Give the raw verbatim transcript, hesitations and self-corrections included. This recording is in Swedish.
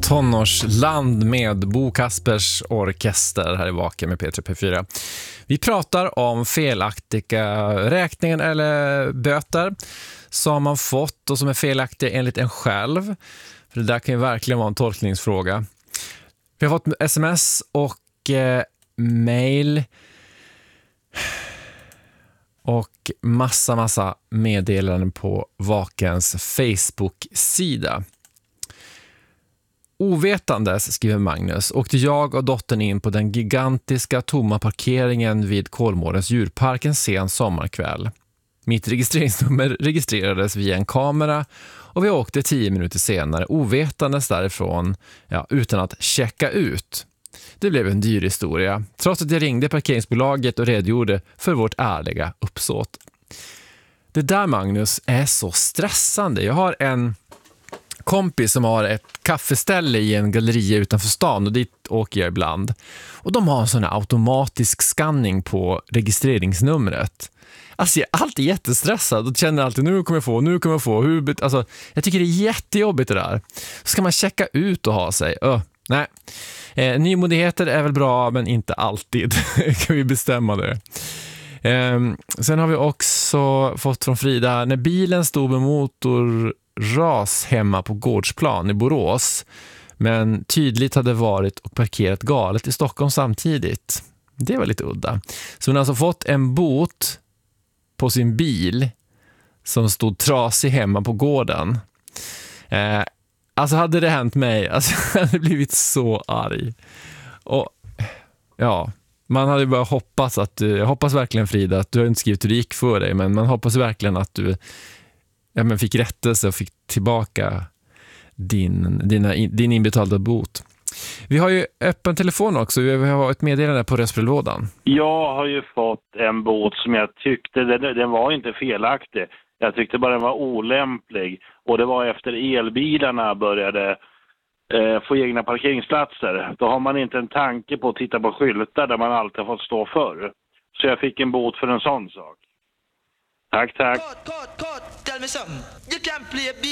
Tonårsland med Bo Kaspers orkester här i Vaken med P tre P fyra. Vi pratar om felaktiga räkningar eller böter som man fått och som är felaktiga enligt en själv. För det där kan ju verkligen vara en tolkningsfråga. Vi har fått sms och eh, mail och massa massa meddelanden på Vakens Facebook-sida. Ovetandes, skriver Magnus, åkte jag och dottern in på den gigantiska tomma parkeringen vid Kolmårdens djurpark en sen sommarkväll. Mitt registreringsnummer registrerades via en kamera och vi åkte tio minuter senare ovetandes därifrån, ja, utan att checka ut. Det blev en dyr historia, trots att jag ringde parkeringsbolaget och redogjorde för vårt ärliga uppsåt. Det där, Magnus, är så stressande. Jag har en kompis som har ett kaffeställe i en galleria utanför stan och dit åker jag ibland. Och de har en sån här automatisk skanning på registreringsnumret. Alltså jag är alltid jättestressad och känner alltid nu kommer jag få, nu kommer jag få. Hur, alltså, jag tycker det är jättejobbigt det där. Så ska man checka ut och ha sig. Öh, nej. Eh, nymodigheter är väl bra men inte alltid. Kan vi bestämma det. Eh, sen har vi också fått från Frida, när bilen stod med motor ras hemma på Gårdsplan i Borås, men tydligt hade varit och parkerat galet i Stockholm samtidigt. Det var lite udda. Så hon har alltså fått en bot på sin bil som stod trasig hemma på gården. Eh, alltså hade det hänt mig, alltså jag hade blivit så arg. Och ja, man hade bara hoppats att du, jag hoppas verkligen, Frida, att du har inte skrivit hur det gick för dig, men man hoppas verkligen att du ja, men fick rättelse och fick tillbaka din, dina, din inbetalda bot. Vi har ju öppen telefon också. Vi har ett meddelande på röstbrevlådan. Jag har ju fått en bot som jag tyckte, den, den var inte felaktig. Jag tyckte bara den var olämplig. Och det var efter elbilarna började eh, få egna parkeringsplatser. Då har man inte en tanke på att titta på skyltar där man alltid har fått stå förr. Så jag fick en bot för en sån sak. Tack, tack. Cut, cut, cut. Tell me something. You can't play a beat.